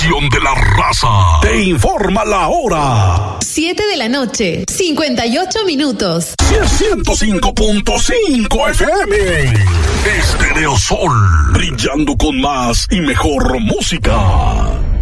estación de la raza te informa la hora. 7:58 105.5 FM. Stereo Sol, brillando con más y mejor música.